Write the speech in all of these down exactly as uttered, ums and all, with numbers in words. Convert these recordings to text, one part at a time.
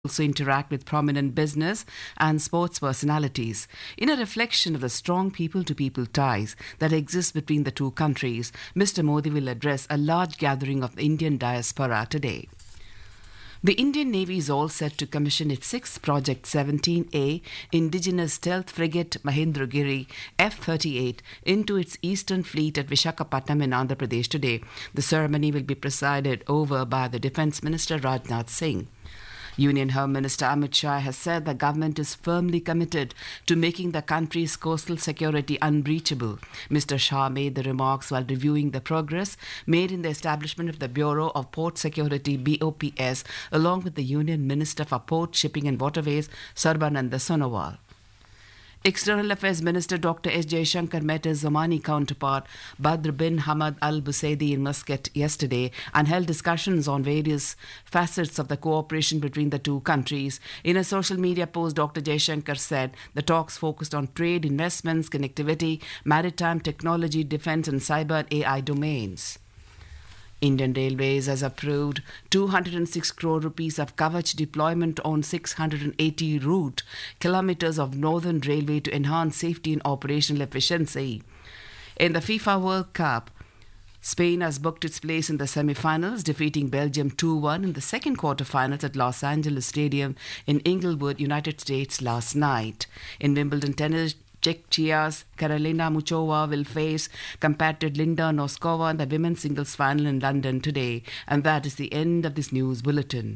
also interact with prominent business and sports personalities. In a reflection of the strong people to people ties that exist between the two countries, Mister Modi will address a large gathering of the Indian diaspora today. The Indian Navy is all set to commission its sixth Project seventeen A indigenous stealth frigate Mahendragiri F thirty-eight into its eastern fleet at Visakhapatnam in Andhra Pradesh today. The ceremony will be presided over by the Defence Minister Rajnath Singh. Union Home Minister Amit Shah has said the government is firmly committed to making the country's coastal security unbreachable. Mister Shah made the remarks while reviewing the progress made in the establishment of the Bureau of Port Security B O P S along with the Union Minister for Port, Shipping and Waterways Sarbananda Sonowal. External Affairs Minister Doctor S. Jaishankar met his Omani counterpart Badr bin Hamad Al Busaidi in Muscat yesterday and held discussions on various facets of the cooperation between the two countries. In a social media post, Doctor Jaishankar said the talks focused on trade, investments, connectivity, maritime technology, defense and cyber and A I domains. Indian Railways has approved two hundred six crore rupees of Kavach deployment on six hundred eighty route kilometers of Northern Railway to enhance safety and operational efficiency. In the FIFA World Cup, Spain has booked its place in the semi-finals, defeating Belgium two one in the second quarter-finals at Los Angeles Stadium in Inglewood, United States last night. In Wimbledon tennis, Czechia's Karolina Muchova will face compatriot Linda Noskova in the women's singles final in London today. And that is the end of this news bulletin.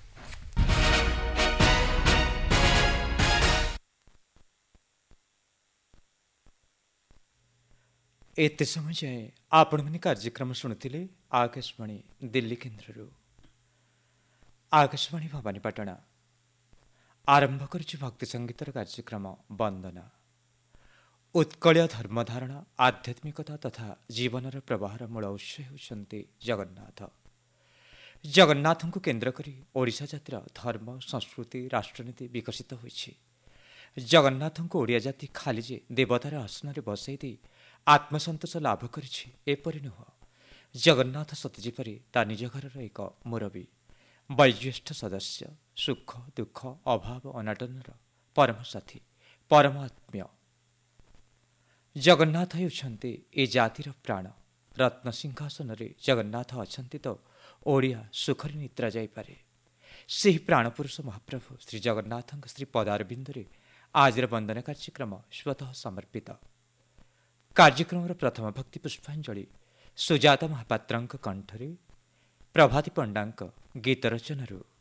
एते समय जाए आपण मैंने कार्यक्रम शुणुले आकाशवाणी दिल्ली केन्द्र आकाशवाणी भवानीपाटना आरंभ कर भक्ति संगीतर कार्यक्रम वंदना उत्कलीय धर्मधारणा आध्यात्मिकता तथा जीवनर प्रवाहर मूल उत्स होती जगन्नाथ जगन्नाथ को केन्द्र करी ओडिशा जातिर धर्म संस्कृति राष्ट्रनीति विकसित होइछि। जगन्नाथ को ओडिया जाति खाली जे देवतार आसन में बसई दे आत्मसंतोष लाभ करिछि एपरि नुह। जगन्नाथ सतजी परि ता निज घरर एक मुरबी वयोज्येष्ठ सदस्य सुख दुख अभाव अनाटनर परम साथी परमात्म्य। जगन्नाथ होउछन्ति ए जातिर प्राण रत्न सिंहासन रे जगन्नाथ अछन्ति तो ओडिया सुखरी निद्रा जाई पारे। सेही प्राणपुरुष महाप्रभु श्री जगन्नाथ श्री पदारविंदरे आज वंदना कार्यक्रम स्वतः समर्पित। कार्यक्रम प्रथम भक्ति पुष्पांजलि सुजाता महापात्र कंठरे प्रभाती पंडा गीत रचन